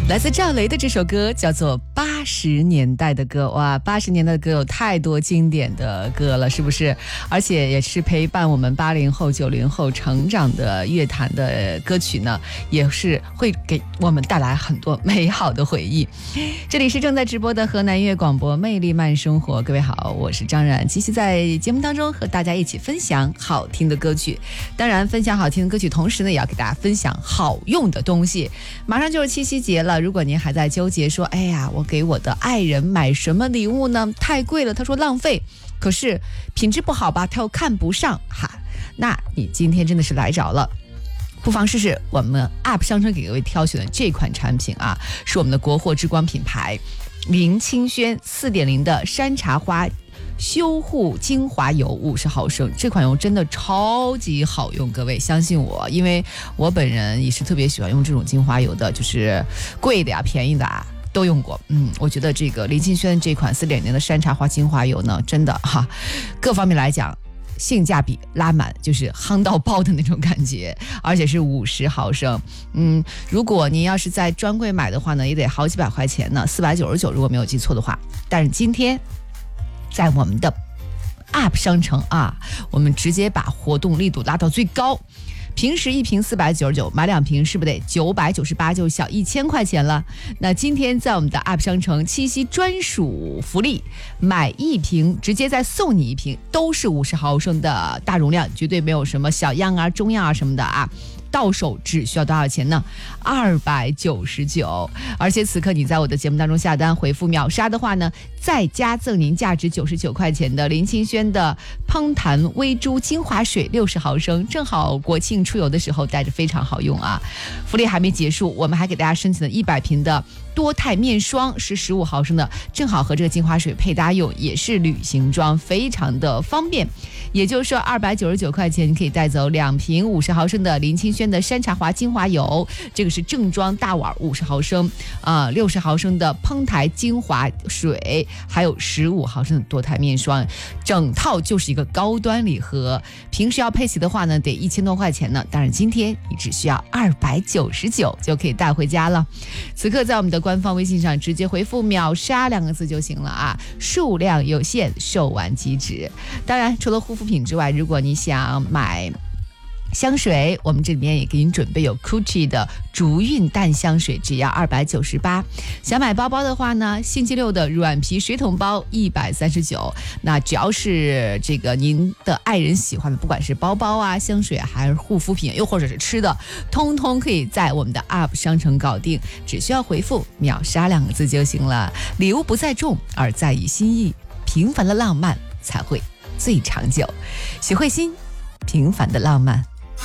来自赵雷的这首歌叫做80年代的歌。哇，80年代的歌有太多经典的歌了，是不是？而且也是陪伴我们80后90后成长的乐坛的歌曲呢，也是会给我们带来很多美好的回忆。这里是正在直播的河南音乐广播魅力慢生活，各位好，我是张然，继续在节目当中和大家一起分享好听的歌曲。当然分享好听的歌曲，同时呢也要给大家分享好用的东西。马上就是七夕节了，如果您还在纠结说，哎呀，我给我的爱人买什么礼物呢？太贵了，他说浪费，可是品质不好吧，他又看不上哈。那你今天真的是来着了，不妨试试我们 App 商城给各位挑选的这款产品啊，是我们的国货之光品牌林清轩 4.0 的山茶花修护精华油50毫升，这款油真的超级好用，各位相信我，因为我本人也是特别喜欢用这种精华油的，就是贵的呀便宜的啊都用过。我觉得这个林清轩这款 4.0 的山茶花精华油呢，真的哈，各方面来讲性价比拉满，就是夯到爆的那种感觉，而且是50毫升。如果您要是在专柜买的话呢，也得好几百块钱呢，499如果没有记错的话。但是今天在我们的 App 商城啊，我们直接把活动力度拉到最高。平时一瓶499，买2瓶是不是得998，就小1000块钱了？那今天在我们的 App 商城七夕专属福利，买1瓶直接再送你1瓶，都是50毫升的大容量，绝对没有什么小样啊、中样啊什么的啊。到手只需要多少钱呢？299。而且此刻你在我的节目当中下单回复秒杀的话呢，再加赠您价值99块钱的林清轩的烹弹微珠精华水60毫升，正好国庆出游的时候带着非常好用啊。福利还没结束，我们还给大家申请了100瓶的多肽面霜，是15毫升的，正好和这个精华水配搭用，也是旅行装，非常的方便。也就是说299块钱你可以带走2瓶50毫升的林清轩的山茶花精华油，这个是正装大碗50毫升60毫升的烹台精华水，还有15毫升的多肽面霜，整套就是一个高端礼盒。平时要配齐的话呢，得1000多块钱呢，当然今天你只需要299就可以带回家了。此刻在我们的官方微信上直接回复秒杀2个字就行了啊，数量有限，售完即止。当然除了护肤品之外，如果你想买香水，我们这里面也给你准备有 Gucci 的竹韵淡香水，只要298。想买包包的话呢，星期六的软皮水桶包139。那只要是这个您的爱人喜欢的，不管是包包啊、香水啊，还是护肤品，又或者是吃的，通通可以在我们的 App 商城搞定，只需要回复秒杀2个字就行了。礼物不在重，而在于心意，平凡的浪漫才会最长久。许慧欣，平凡的浪漫。